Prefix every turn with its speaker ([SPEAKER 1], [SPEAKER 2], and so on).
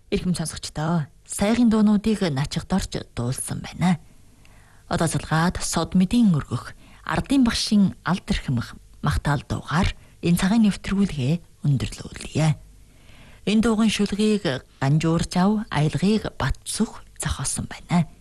[SPEAKER 1] Ирхэм сонсогчдоо, сайхан дуунуудыг наачигдорч дуулсан байна. Одоо цалгаад сод мэдийн өргөх ардын багшийн алд эрхэмх магтаал дуугаар энэ цагаан нэвтрүүлгээ өндөрлүүлье. Энэ дуугийн шүлгийг Ганжуур зав аялгыг Батсүх зохиосон байна.